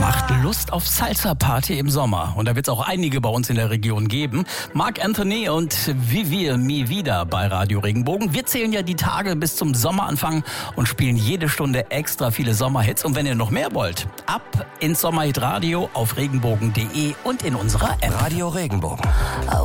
Macht Lust auf Salsa-Party im Sommer. Und da wird es auch einige bei uns in der Region geben. Marc Anthony und Vivir Mi Vida bei Radio Regenbogen. Wir zählen ja die Tage bis zum Sommeranfang und spielen jede Stunde extra viele Sommerhits. Und wenn ihr noch mehr wollt, ab ins Sommerhit Radio auf regenbogen.de und in unserer App. Radio Regenbogen.